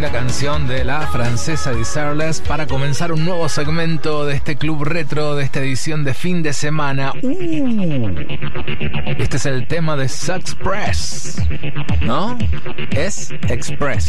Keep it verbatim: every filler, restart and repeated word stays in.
la canción de la francesa Desireless para comenzar un nuevo segmento de este club retro, de esta edición de fin de semana. Uh, este es el tema de S'Express, ¿no? Es Express.